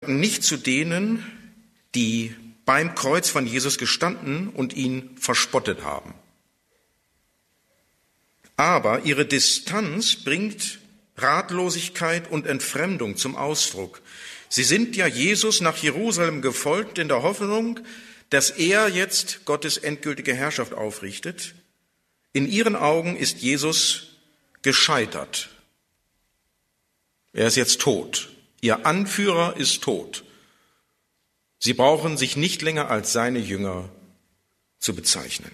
nicht zu denen, die beim Kreuz von Jesus gestanden und ihn verspottet haben. Aber ihre Distanz bringt Ratlosigkeit und Entfremdung zum Ausdruck. Sie sind ja Jesus nach Jerusalem gefolgt in der Hoffnung, dass er jetzt Gottes endgültige Herrschaft aufrichtet. In ihren Augen ist Jesus gescheitert. Er ist jetzt tot. Ihr Anführer ist tot. Sie brauchen sich nicht länger als seine Jünger zu bezeichnen.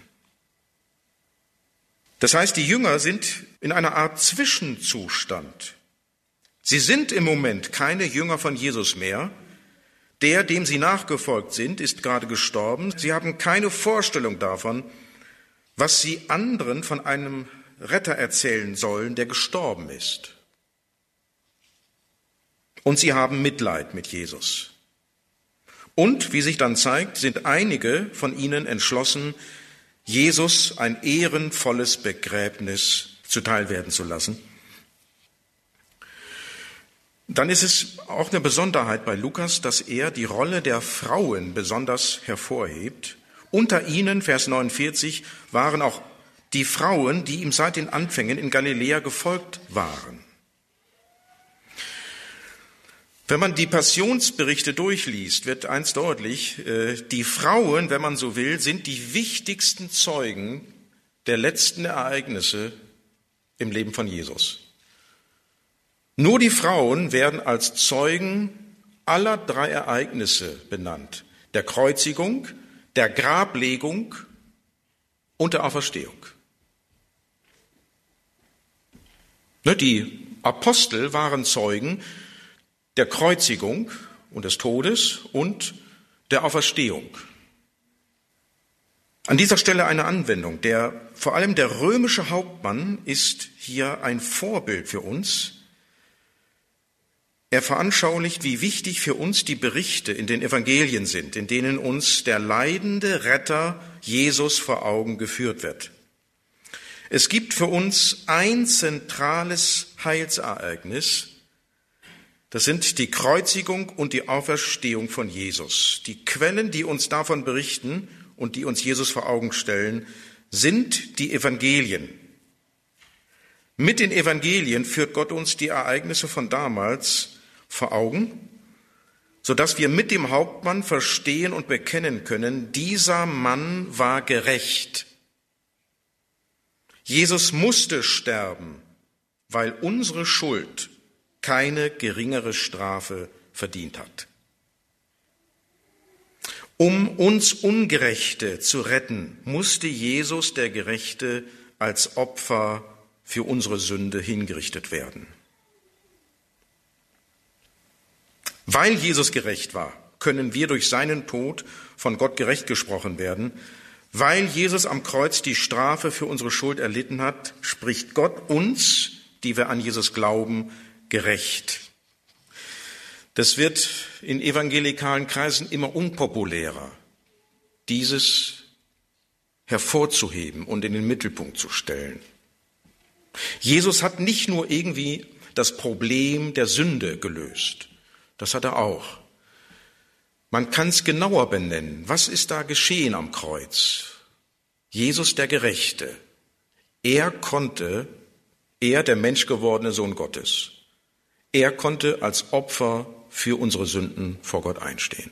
Das heißt, die Jünger sind in einer Art Zwischenzustand. Sie sind im Moment keine Jünger von Jesus mehr. Der, dem sie nachgefolgt sind, ist gerade gestorben. Sie haben keine Vorstellung davon, was sie anderen von einem Retter erzählen sollen, der gestorben ist. Und sie haben Mitleid mit Jesus. Und, wie sich dann zeigt, sind einige von ihnen entschlossen, Jesus ein ehrenvolles Begräbnis zuteilwerden zu lassen. Dann ist es auch eine Besonderheit bei Lukas, dass er die Rolle der Frauen besonders hervorhebt. Unter ihnen, Vers 49, waren auch die Frauen, die ihm seit den Anfängen in Galiläa gefolgt waren. Wenn man die Passionsberichte durchliest, wird eins deutlich: Die Frauen, wenn man so will, sind die wichtigsten Zeugen der letzten Ereignisse im Leben von Jesus. Nur die Frauen werden als Zeugen aller 3 Ereignisse benannt: der Kreuzigung, der Grablegung und der Auferstehung. Die Apostel waren Zeugen der Kreuzigung und des Todes und der Auferstehung. An dieser Stelle eine Anwendung. Vor allem der römische Hauptmann ist hier ein Vorbild für uns. Er veranschaulicht, wie wichtig für uns die Berichte in den Evangelien sind, in denen uns der leidende Retter Jesus vor Augen geführt wird. Es gibt für uns ein zentrales Heilsereignis. Das sind die Kreuzigung und die Auferstehung von Jesus. Die Quellen, die uns davon berichten und die uns Jesus vor Augen stellen, sind die Evangelien. Mit den Evangelien führt Gott uns die Ereignisse von damals vor Augen, sodass wir mit dem Hauptmann verstehen und bekennen können: Dieser Mann war gerecht. Jesus musste sterben, weil unsere Schuld keine geringere Strafe verdient hat. Um uns Ungerechte zu retten, musste Jesus, der Gerechte, als Opfer für unsere Sünde hingerichtet werden. Weil Jesus gerecht war, können wir durch seinen Tod von Gott gerecht gesprochen werden. Weil Jesus am Kreuz die Strafe für unsere Schuld erlitten hat, spricht Gott uns, die wir an Jesus glauben, gerecht. Das wird in evangelikalen Kreisen immer unpopulärer, dieses hervorzuheben und in den Mittelpunkt zu stellen. Jesus hat nicht nur irgendwie das Problem der Sünde gelöst, das hat er auch. Man kann es genauer benennen. Was ist da geschehen am Kreuz? Jesus, der Gerechte, er, der menschgewordene Sohn Gottes, er konnte als Opfer für unsere Sünden vor Gott einstehen.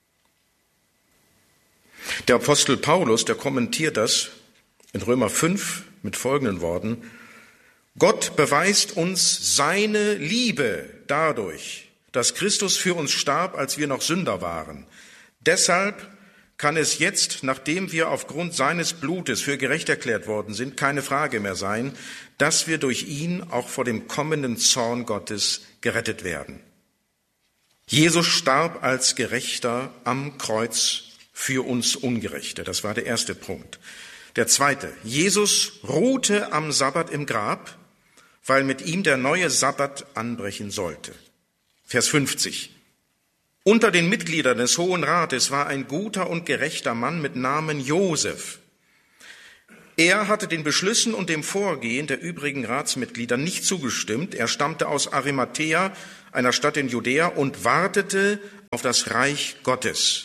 Der Apostel Paulus, der kommentiert das in Römer 5 mit folgenden Worten: Gott beweist uns seine Liebe dadurch, dass Christus für uns starb, als wir noch Sünder waren. Deshalb kann es jetzt, nachdem wir aufgrund seines Blutes für gerecht erklärt worden sind, keine Frage mehr sein, dass wir durch ihn auch vor dem kommenden Zorn Gottes gerettet werden. Jesus starb als Gerechter am Kreuz für uns Ungerechte. Das war der erste Punkt. Der zweite: Jesus ruhte am Sabbat im Grab, weil mit ihm der neue Sabbat anbrechen sollte. Vers 50. Unter den Mitgliedern des Hohen Rates war ein guter und gerechter Mann mit Namen Josef. Er hatte den Beschlüssen und dem Vorgehen der übrigen Ratsmitglieder nicht zugestimmt. Er stammte aus Arimathäa, einer Stadt in Judäa, und wartete auf das Reich Gottes.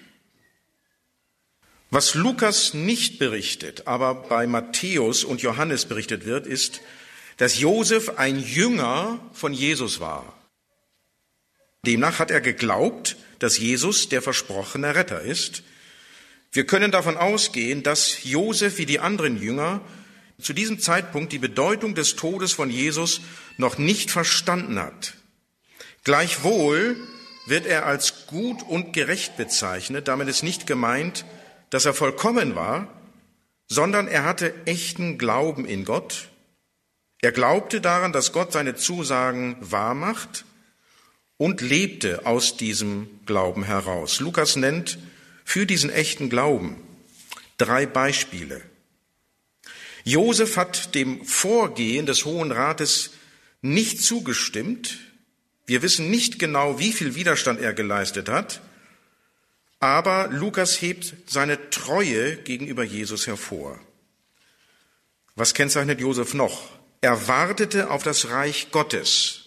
Was Lukas nicht berichtet, aber bei Matthäus und Johannes berichtet wird, ist, dass Josef ein Jünger von Jesus war. Demnach hat er geglaubt, dass Jesus der versprochene Retter ist. Wir können davon ausgehen, dass Josef wie die anderen Jünger zu diesem Zeitpunkt die Bedeutung des Todes von Jesus noch nicht verstanden hat. Gleichwohl wird er als gut und gerecht bezeichnet. Damit ist nicht gemeint, dass er vollkommen war, sondern er hatte echten Glauben in Gott. Er glaubte daran, dass Gott seine Zusagen wahrmacht und lebte aus diesem Glauben heraus. Lukas nennt für diesen echten Glauben 3 Beispiele. Josef hat dem Vorgehen des Hohen Rates nicht zugestimmt. Wir wissen nicht genau, wie viel Widerstand er geleistet hat, aber Lukas hebt seine Treue gegenüber Jesus hervor. Was kennzeichnet Josef noch? Er wartete auf das Reich Gottes.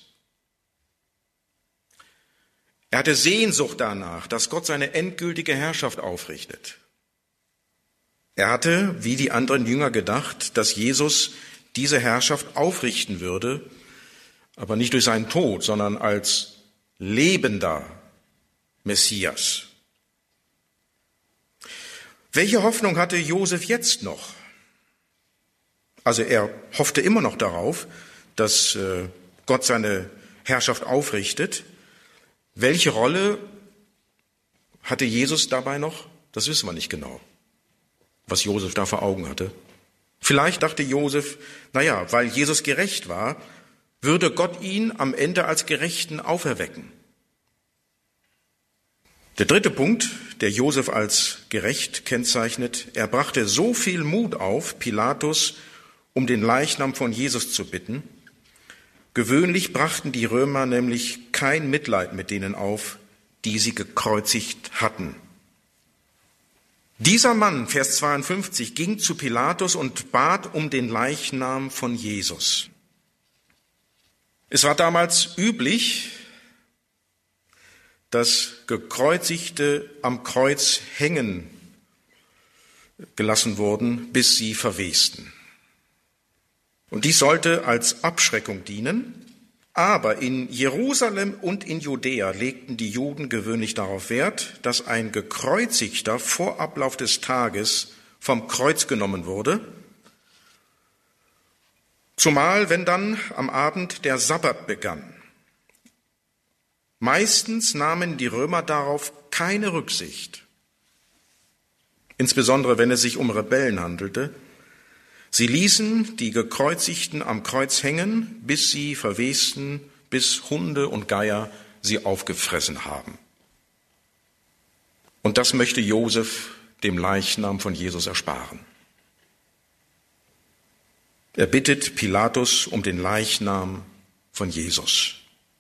Er hatte Sehnsucht danach, dass Gott seine endgültige Herrschaft aufrichtet. Er hatte, wie die anderen Jünger, gedacht, dass Jesus diese Herrschaft aufrichten würde, aber nicht durch seinen Tod, sondern als lebender Messias. Welche Hoffnung hatte Josef jetzt noch? Also er hoffte immer noch darauf, dass Gott seine Herrschaft aufrichtet. Welche Rolle hatte Jesus dabei noch? Das wissen wir nicht genau, was Josef da vor Augen hatte. Vielleicht dachte Josef, weil Jesus gerecht war, würde Gott ihn am Ende als Gerechten auferwecken. Der dritte Punkt, der Josef als gerecht kennzeichnet, er brachte so viel Mut auf, Pilatus um den Leichnam von Jesus zu bitten. Gewöhnlich brachten die Römer nämlich kein Mitleid mit denen auf, die sie gekreuzigt hatten. Dieser Mann, Vers 52, ging zu Pilatus und bat um den Leichnam von Jesus. Es war damals üblich, dass Gekreuzigte am Kreuz hängen gelassen wurden, bis sie verwesten. Und dies sollte als Abschreckung dienen, aber in Jerusalem und in Judäa legten die Juden gewöhnlich darauf Wert, dass ein Gekreuzigter vor Ablauf des Tages vom Kreuz genommen wurde, zumal wenn dann am Abend der Sabbat begann. Meistens nahmen die Römer darauf keine Rücksicht, insbesondere wenn es sich um Rebellen handelte. Sie ließen die Gekreuzigten am Kreuz hängen, bis sie verwesten, bis Hunde und Geier sie aufgefressen haben. Und das möchte Josef dem Leichnam von Jesus ersparen. Er bittet Pilatus um den Leichnam von Jesus.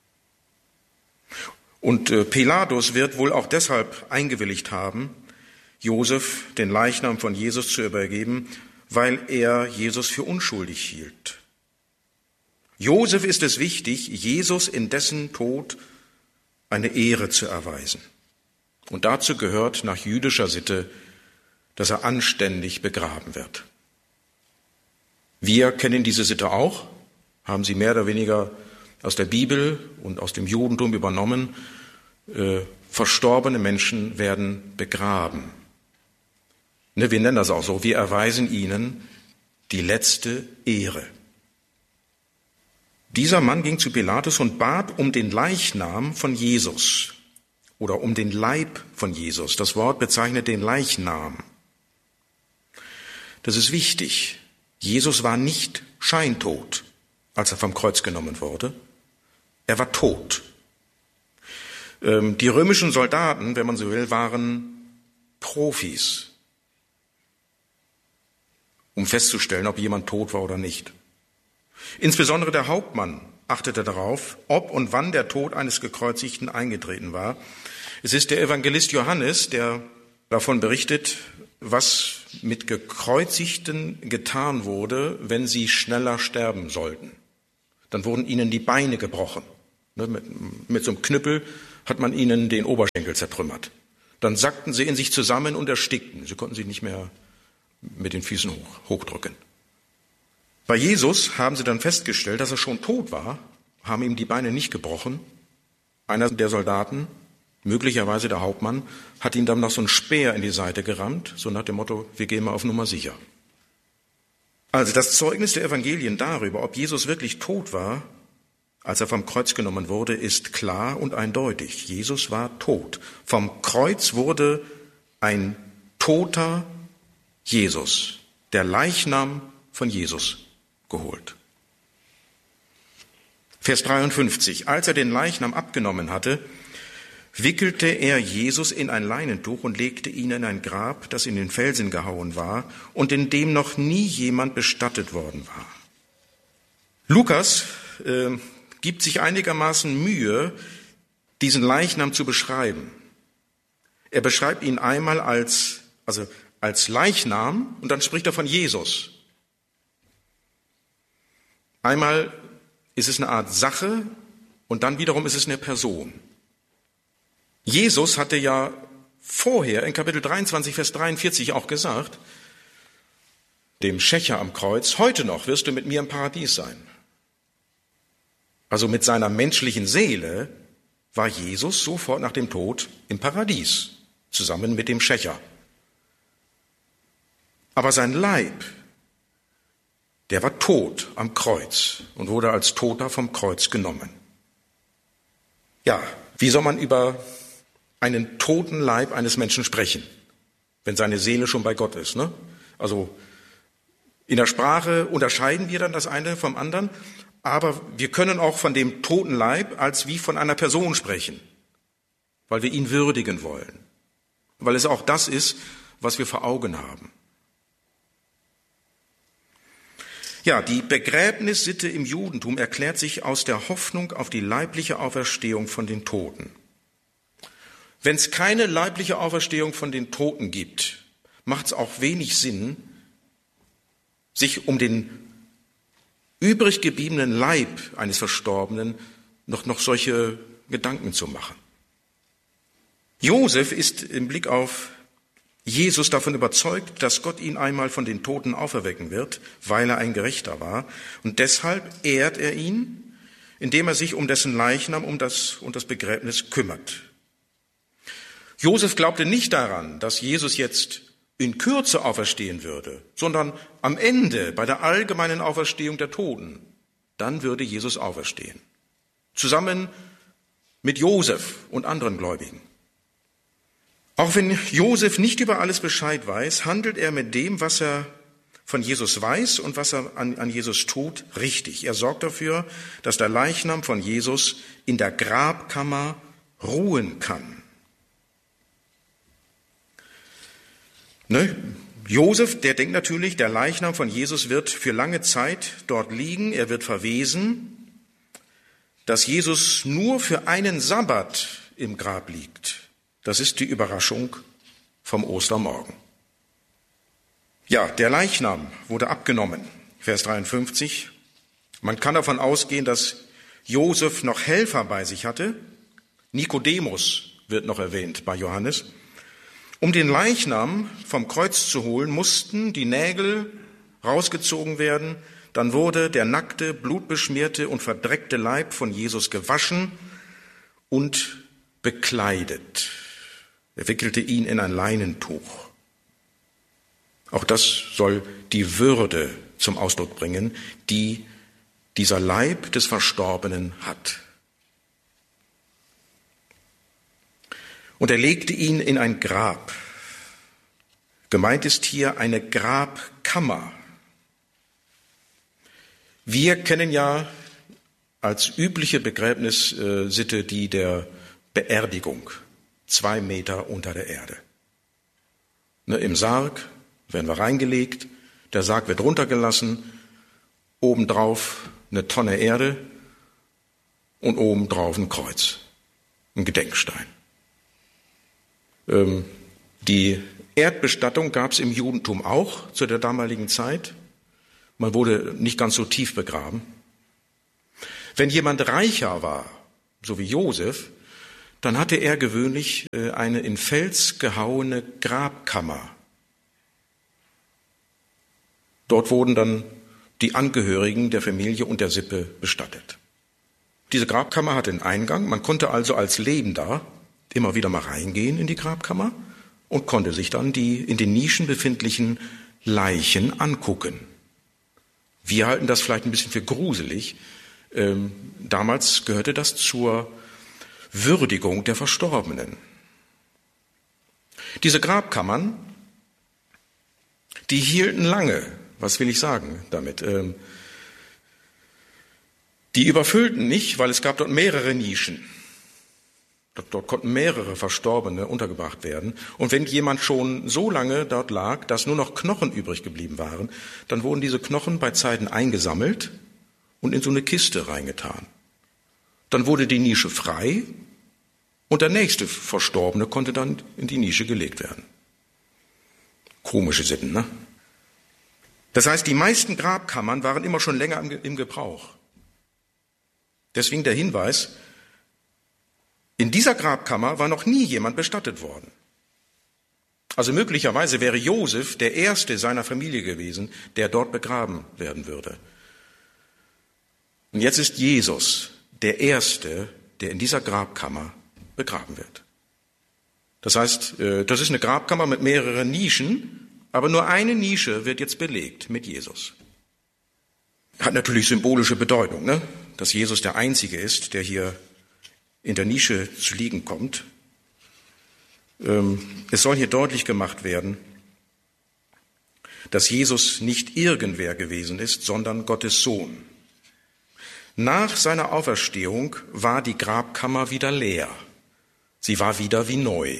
Und Pilatus wird wohl auch deshalb eingewilligt haben, Josef den Leichnam von Jesus zu übergeben, weil er Jesus für unschuldig hielt. Josef ist es wichtig, Jesus in dessen Tod eine Ehre zu erweisen. Und dazu gehört nach jüdischer Sitte, dass er anständig begraben wird. Wir kennen diese Sitte auch, haben sie mehr oder weniger aus der Bibel und aus dem Judentum übernommen. Verstorbene Menschen werden begraben. Wir nennen das auch so, wir erweisen ihnen die letzte Ehre. Dieser Mann ging zu Pilatus und bat um den Leichnam von Jesus oder um den Leib von Jesus. Das Wort bezeichnet den Leichnam. Das ist wichtig. Jesus war nicht scheintot, als er vom Kreuz genommen wurde. Er war tot. Die römischen Soldaten, wenn man so will, waren Profis, um festzustellen, ob jemand tot war oder nicht. Insbesondere der Hauptmann achtete darauf, ob und wann der Tod eines Gekreuzigten eingetreten war. Es ist der Evangelist Johannes, der davon berichtet, was mit Gekreuzigten getan wurde, wenn sie schneller sterben sollten. Dann wurden ihnen die Beine gebrochen. Mit so einem Knüppel hat man ihnen den Oberschenkel zertrümmert. Dann sackten sie in sich zusammen und erstickten. Sie konnten sich nicht mehr mit den Füßen hochdrücken. Bei Jesus haben sie dann festgestellt, dass er schon tot war, haben ihm die Beine nicht gebrochen. Einer der Soldaten, möglicherweise der Hauptmann, hat ihm dann noch so einen Speer in die Seite gerammt, so nach dem Motto, wir gehen mal auf Nummer sicher. Also das Zeugnis der Evangelien darüber, ob Jesus wirklich tot war, als er vom Kreuz genommen wurde, ist klar und eindeutig. Jesus war tot. Vom Kreuz wurde ein toter Jesus, der Leichnam von Jesus, geholt. Vers 53. Als er den Leichnam abgenommen hatte, wickelte er Jesus in ein Leinentuch und legte ihn in ein Grab, das in den Felsen gehauen war und in dem noch nie jemand bestattet worden war. Lukas gibt sich einigermaßen Mühe, diesen Leichnam zu beschreiben. Er beschreibt ihn einmal als Leichnam und dann spricht er von Jesus. Einmal ist es eine Art Sache und dann wiederum ist es eine Person. Jesus hatte ja vorher in Kapitel 23, Vers 43 auch gesagt, dem Schächer am Kreuz, heute noch wirst du mit mir im Paradies sein. Also mit seiner menschlichen Seele war Jesus sofort nach dem Tod im Paradies, zusammen mit dem Schächer. Aber sein Leib, der war tot am Kreuz und wurde als Toter vom Kreuz genommen. Ja, wie soll man über einen toten Leib eines Menschen sprechen, wenn seine Seele schon bei Gott ist, ne? Also in der Sprache unterscheiden wir dann das eine vom anderen, aber wir können auch von dem toten Leib als wie von einer Person sprechen, weil wir ihn würdigen wollen, weil es auch das ist, was wir vor Augen haben. Ja, die Begräbnissitte im Judentum erklärt sich aus der Hoffnung auf die leibliche Auferstehung von den Toten. Wenn es keine leibliche Auferstehung von den Toten gibt, macht es auch wenig Sinn, sich um den übrig gebliebenen Leib eines Verstorbenen noch solche Gedanken zu machen. Josef ist im Blick auf Jesus davon überzeugt, dass Gott ihn einmal von den Toten auferwecken wird, weil er ein Gerechter war. Und deshalb ehrt er ihn, indem er sich um dessen Leichnam und das Begräbnis kümmert. Josef glaubte nicht daran, dass Jesus jetzt in Kürze auferstehen würde, sondern am Ende, bei der allgemeinen Auferstehung der Toten, dann würde Jesus auferstehen. Zusammen mit Josef und anderen Gläubigen. Auch wenn Josef nicht über alles Bescheid weiß, handelt er mit dem, was er von Jesus weiß und was er an Jesus tut, richtig. Er sorgt dafür, dass der Leichnam von Jesus in der Grabkammer ruhen kann. Josef, der denkt natürlich, der Leichnam von Jesus wird für lange Zeit dort liegen, er wird verwesen, dass Jesus nur für einen Sabbat im Grab liegt. Das ist die Überraschung vom Ostermorgen. Ja, der Leichnam wurde abgenommen, Vers 53. Man kann davon ausgehen, dass Josef noch Helfer bei sich hatte. Nikodemus wird noch erwähnt bei Johannes. Um den Leichnam vom Kreuz zu holen, mussten die Nägel rausgezogen werden. Dann wurde der nackte, blutbeschmierte und verdreckte Leib von Jesus gewaschen und bekleidet. Er wickelte ihn in ein Leinentuch. Auch das soll die Würde zum Ausdruck bringen, die dieser Leib des Verstorbenen hat. Und er legte ihn in ein Grab. Gemeint ist hier eine Grabkammer. Wir kennen ja als übliche Begräbnissitte die der Beerdigung. 2 Meter unter der Erde. Im Sarg werden wir reingelegt, der Sarg wird runtergelassen, obendrauf eine Tonne Erde und obendrauf ein Kreuz, ein Gedenkstein. Die Erdbestattung gab es im Judentum auch zu der damaligen Zeit. Man wurde nicht ganz so tief begraben. Wenn jemand reicher war, so wie Josef, dann hatte er gewöhnlich eine in Fels gehauene Grabkammer. Dort wurden dann die Angehörigen der Familie und der Sippe bestattet. Diese Grabkammer hatte einen Eingang, man konnte also als Lebender immer wieder mal reingehen in die Grabkammer und konnte sich dann die in den Nischen befindlichen Leichen angucken. Wir halten das vielleicht ein bisschen für gruselig. Damals gehörte das zur Würdigung der Verstorbenen. Diese Grabkammern, die hielten lange. Was will ich sagen damit? Die überfüllten nicht, weil es gab dort mehrere Nischen. Dort konnten mehrere Verstorbene untergebracht werden. Und wenn jemand schon so lange dort lag, dass nur noch Knochen übrig geblieben waren, dann wurden diese Knochen bei Zeiten eingesammelt und in so eine Kiste reingetan. Dann wurde die Nische frei und der nächste Verstorbene konnte dann in die Nische gelegt werden. Komische Sitten, ne? Das heißt, die meisten Grabkammern waren immer schon länger im Gebrauch. Deswegen der Hinweis, in dieser Grabkammer war noch nie jemand bestattet worden. Also möglicherweise wäre Josef der erste seiner Familie gewesen, der dort begraben werden würde. Und jetzt ist Jesus der erste, der in dieser Grabkammer begraben wird. Das heißt, das ist eine Grabkammer mit mehreren Nischen, aber nur eine Nische wird jetzt belegt mit Jesus. Hat natürlich symbolische Bedeutung, ne? Dass Jesus der Einzige ist, der hier in der Nische zu liegen kommt. Es soll hier deutlich gemacht werden, dass Jesus nicht irgendwer gewesen ist, sondern Gottes Sohn. Nach seiner Auferstehung war die Grabkammer wieder leer. Sie war wieder wie neu.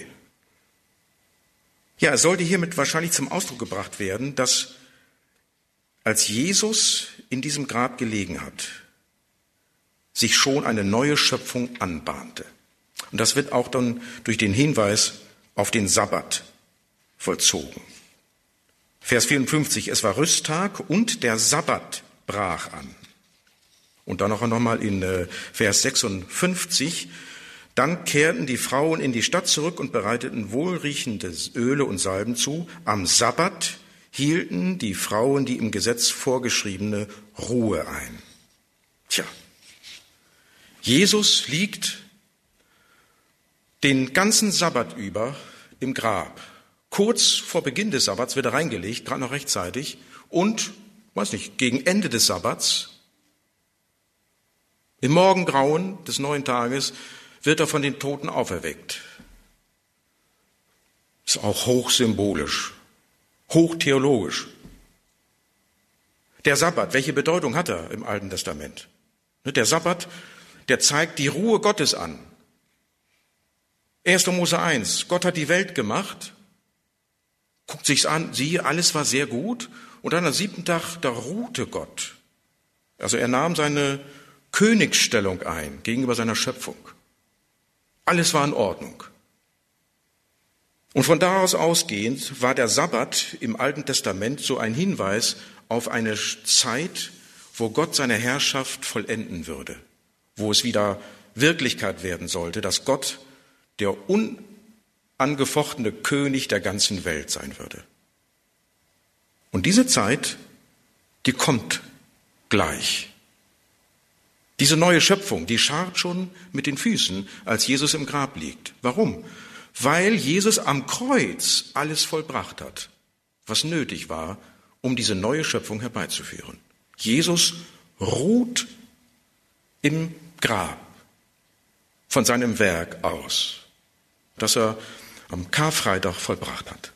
Ja, es sollte hiermit wahrscheinlich zum Ausdruck gebracht werden, dass als Jesus in diesem Grab gelegen hat, sich schon eine neue Schöpfung anbahnte. Und das wird auch dann durch den Hinweis auf den Sabbat vollzogen. Vers 54, es war Rüsttag und der Sabbat brach an. Und dann noch einmal in Vers 56, dann kehrten die Frauen in die Stadt zurück und bereiteten wohlriechende Öle und Salben zu. Am Sabbat hielten die Frauen die im Gesetz vorgeschriebene Ruhe ein. Tja, Jesus liegt den ganzen Sabbat über im Grab. Kurz vor Beginn des Sabbats wird er reingelegt, gerade noch rechtzeitig. Und, gegen Ende des Sabbats, im Morgengrauen des neuen Tages, wird er von den Toten auferweckt. Ist auch hochsymbolisch, hochtheologisch. Der Sabbat, welche Bedeutung hat er im Alten Testament? Der Sabbat, der zeigt die Ruhe Gottes an. 1. Mose 1, Gott hat die Welt gemacht, guckt sich's an, siehe, alles war sehr gut. Und dann am 7. Tag, da ruhte Gott. Also er nahm seine Königsstellung ein gegenüber seiner Schöpfung. Alles war in Ordnung. Und von daraus ausgehend war der Sabbat im Alten Testament so ein Hinweis auf eine Zeit, wo Gott seine Herrschaft vollenden würde, wo es wieder Wirklichkeit werden sollte, dass Gott der unangefochtene König der ganzen Welt sein würde. Und diese Zeit, die kommt gleich. Diese neue Schöpfung, die scharrt schon mit den Füßen, als Jesus im Grab liegt. Warum? Weil Jesus am Kreuz alles vollbracht hat, was nötig war, um diese neue Schöpfung herbeizuführen. Jesus ruht im Grab von seinem Werk aus, das er am Karfreitag vollbracht hat.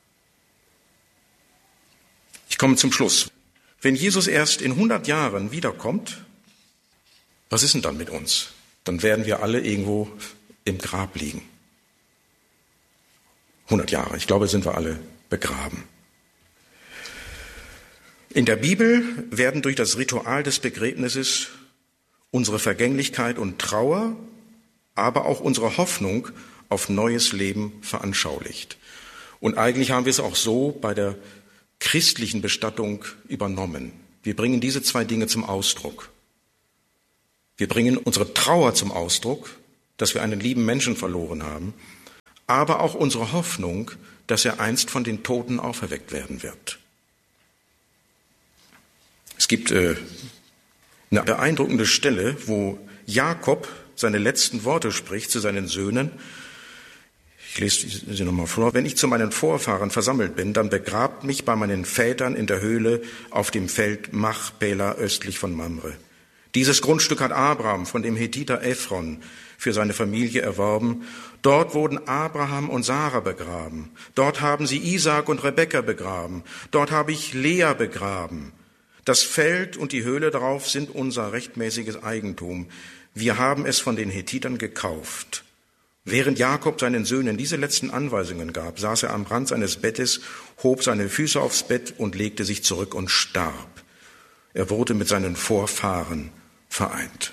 Ich komme zum Schluss. Wenn Jesus erst in 100 Jahren wiederkommt, was ist denn dann mit uns? Dann werden wir alle irgendwo im Grab liegen. 100 Jahre, ich glaube, sind wir alle begraben. In der Bibel werden durch das Ritual des Begräbnisses unsere Vergänglichkeit und Trauer, aber auch unsere Hoffnung auf neues Leben veranschaulicht. Und eigentlich haben wir es auch so bei der christlichen Bestattung übernommen. Wir bringen diese zwei Dinge zum Ausdruck. Wir bringen unsere Trauer zum Ausdruck, dass wir einen lieben Menschen verloren haben, aber auch unsere Hoffnung, dass er einst von den Toten auferweckt werden wird. Es gibt eine beeindruckende Stelle, wo Jakob seine letzten Worte spricht zu seinen Söhnen. Ich lese sie nochmal vor. Wenn ich zu meinen Vorfahren versammelt bin, dann begrabt mich bei meinen Vätern in der Höhle auf dem Feld Machpela östlich von Mamre. Dieses Grundstück hat Abraham von dem Hethiter Ephron für seine Familie erworben. Dort wurden Abraham und Sarah begraben. Dort haben sie Isaak und Rebekka begraben. Dort habe ich Lea begraben. Das Feld und die Höhle darauf sind unser rechtmäßiges Eigentum. Wir haben es von den Hethitern gekauft. Während Jakob seinen Söhnen diese letzten Anweisungen gab, saß er am Rand seines Bettes, hob seine Füße aufs Bett und legte sich zurück und starb. Er wurde mit seinen Vorfahren vereint.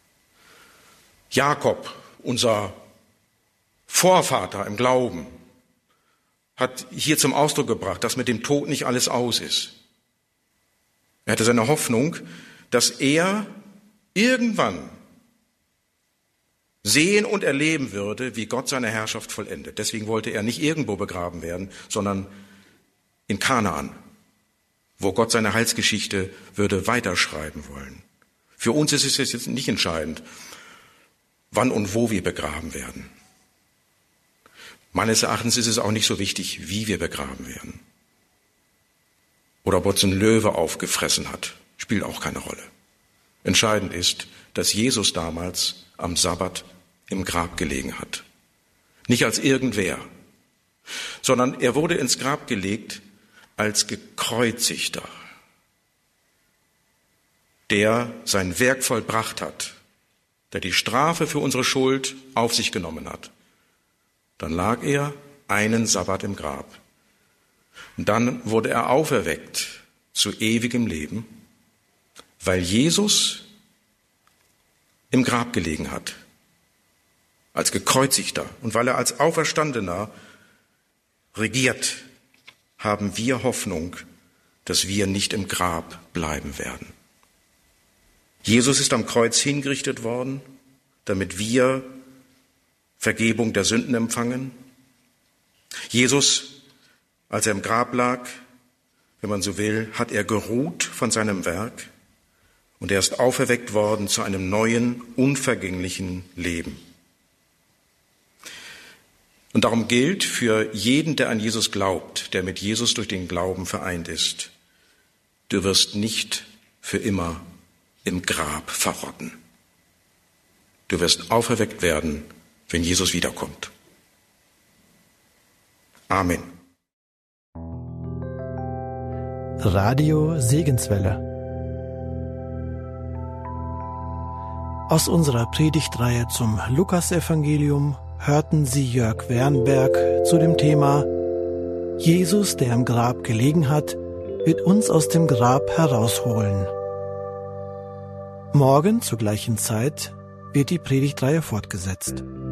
Jakob, unser Vorvater im Glauben, hat hier zum Ausdruck gebracht, dass mit dem Tod nicht alles aus ist. Er hatte seine Hoffnung, dass er irgendwann sehen und erleben würde, wie Gott seine Herrschaft vollendet. Deswegen wollte er nicht irgendwo begraben werden, sondern in Kanaan, wo Gott seine Heilsgeschichte würde weiterschreiben wollen. Für uns ist es jetzt nicht entscheidend, wann und wo wir begraben werden. Meines Erachtens ist es auch nicht so wichtig, wie wir begraben werden. Oder ob uns ein Löwe aufgefressen hat, spielt auch keine Rolle. Entscheidend ist, dass Jesus damals am Sabbat im Grab gelegen hat. Nicht als irgendwer, sondern er wurde ins Grab gelegt als Gekreuzigter, der sein Werk vollbracht hat, der die Strafe für unsere Schuld auf sich genommen hat. Dann lag er einen Sabbat im Grab. Und dann wurde er auferweckt zu ewigem Leben, weil Jesus im Grab gelegen hat, als Gekreuzigter. Und weil er als Auferstandener regiert, haben wir Hoffnung, dass wir nicht im Grab bleiben werden. Jesus ist am Kreuz hingerichtet worden, damit wir Vergebung der Sünden empfangen. Jesus, als er im Grab lag, wenn man so will, hat er geruht von seinem Werk und er ist auferweckt worden zu einem neuen, unvergänglichen Leben. Und darum gilt für jeden, der an Jesus glaubt, der mit Jesus durch den Glauben vereint ist, du wirst nicht für immer im Grab verrotten. Du wirst auferweckt werden, wenn Jesus wiederkommt. Amen. Radio Segenswelle. Aus unserer Predigtreihe zum Lukasevangelium hörten Sie Jörg Wernberg zu dem Thema Jesus, der im Grab gelegen hat, wird uns aus dem Grab herausholen. Morgen zur gleichen Zeit wird die Predigtreihe fortgesetzt.